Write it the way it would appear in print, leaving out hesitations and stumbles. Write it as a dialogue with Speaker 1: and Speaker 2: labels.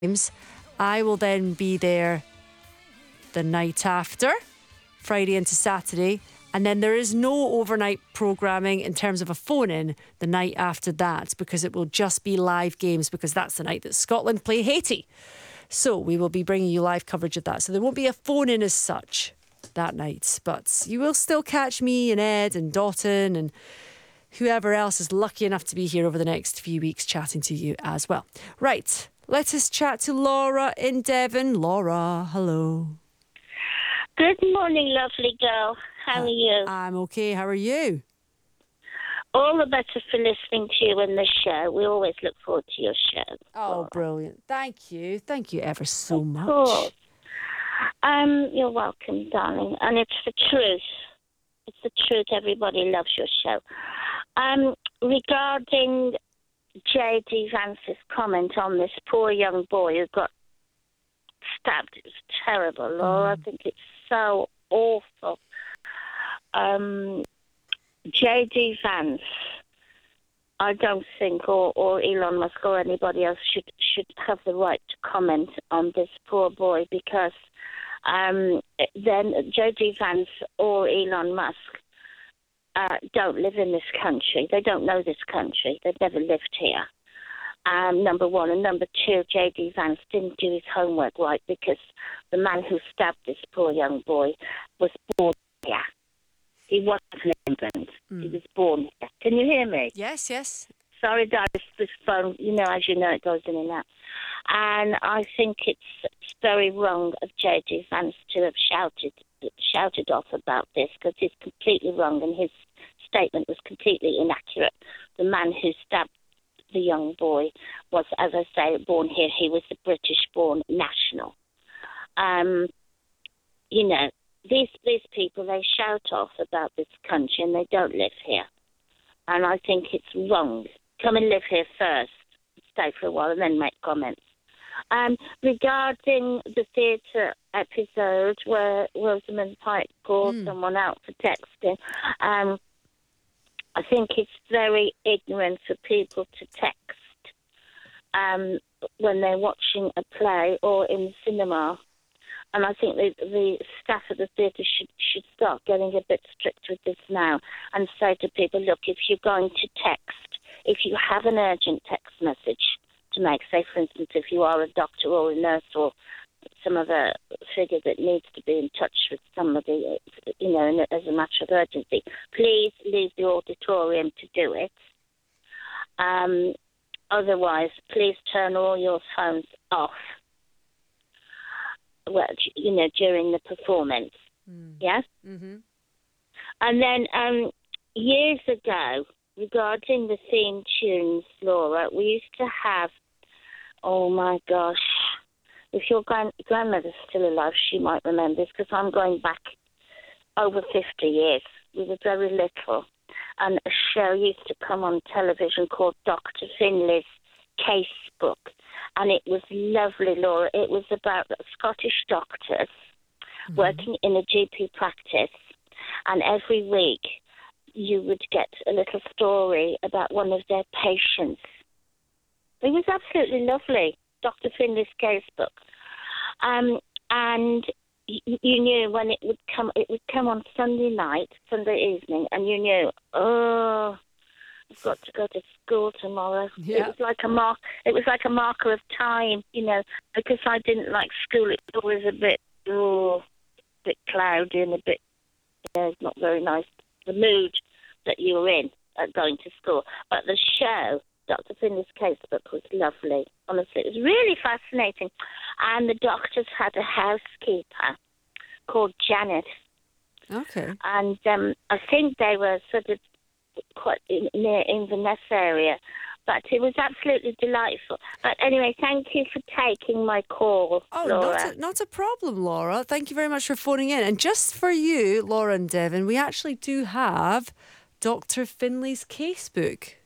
Speaker 1: times. I will then be there the night after, Friday into Saturday, and then there is no overnight programming in terms of a phone-in the night after that, because it will just be live games, because that's the night that Scotland play Haiti. So we will be bringing you live coverage of that. So there won't be a phone-in as such that night, but you will still catch me and Ed and Dotton and whoever else is lucky enough to be here over the next few weeks chatting to you as well. Right, let us chat to Laura in Devon. Laura, hello.
Speaker 2: Good morning, lovely girl. How are you?
Speaker 1: I'm okay. How are you?
Speaker 2: All the better for listening to you in the show. We always look forward to your show.
Speaker 1: Oh, brilliant. Thank you. Thank you ever so much.
Speaker 2: Of course. You're welcome, darling. And it's the truth. It's the truth. Everybody loves your show. Regarding J.D. Vance's comment on this poor young boy who got stabbed, it was terrible, Laura. I think it's so awful. J.D. Vance, I don't think, or Elon Musk or anybody else should have the right to comment on this poor boy, because then J.D. Vance or Elon Musk don't live in this country. They don't know this country. They've never lived here. Number one. And number two, J.D. Vance didn't do his homework right, because the man who stabbed this poor young boy was born here. He wasn't in England. He was born here. Can you hear me?
Speaker 1: Yes, yes.
Speaker 2: Sorry, Dad, this phone, as you know, it goes in and out. And I think it's very wrong of J.D. Vance to have shouted off about this, because he's completely wrong and his statement was completely inaccurate. The man who stabbed the young boy was, as I say, born here. He was a British-born national. These people, they shout off about this country and they don't live here. And I think it's wrong. Come and live here first, stay for a while, and then make comments. Regarding the theatre episode where Rosamund Pike called someone out for texting, I think it's very ignorant for people to text when they're watching a play or in the cinema. And I think the staff at the theatre should start getting a bit strict with this now and say to people, look, if you're going to text, if you have an urgent text message to make, say, for instance, if you are a doctor or a nurse or some other figure that needs to be in touch with somebody, as a matter of urgency, please leave the auditorium to do it. Otherwise, please turn all your phones off. Well, during the performance, yes? Mm-hmm. And then years ago, regarding the theme tunes, Laura, we used to have, oh my gosh, if your grandmother's still alive, she might remember this, because I'm going back over 50 years. We were very little, and a show used to come on television called Dr. Finley's Case Book. And it was lovely, Laura. It was about Scottish doctors working in a GP practice. And every week you would get a little story about one of their patients. It was absolutely lovely, Dr. Finley's Case Book. And you knew when it would come on Sunday evening, and you knew, I've got to go to school tomorrow. Yeah. It was like a marker of time, because I didn't like school. It was always a bit cloudy and a bit, not very nice. The mood that you were in at going to school. But the show, Dr. Finley's Case Book, was lovely. Honestly, it was really fascinating. And the doctors had a housekeeper called Janet.
Speaker 1: Okay.
Speaker 2: And I think they were sort of quite near Inverness area, but it was absolutely delightful. But anyway, thank you for taking my call, Laura.
Speaker 1: Not a problem, Laura. Thank you very much for phoning in. And just for you, Laura and Devon, we actually do have Dr. Finley's Casebook.